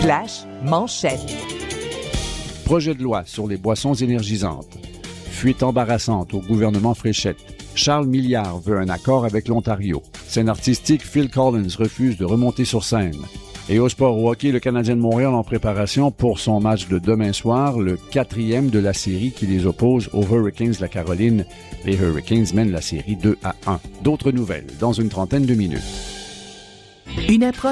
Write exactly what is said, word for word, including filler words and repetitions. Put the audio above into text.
Flash manchette. Projet de loi sur les boissons énergisantes. Fuite embarrassante au gouvernement Fréchette. Charles Milliard veut un accord avec l'Ontario. Scène artistique, Phil Collins refuse de remonter sur scène. Et au sport au hockey, le Canadien de Montréal en préparation pour son match de demain soir, le quatrième de la série qui les oppose aux Hurricanes de la Caroline. Les Hurricanes mènent la série deux à un. D'autres nouvelles dans une trentaine de minutes. Une approche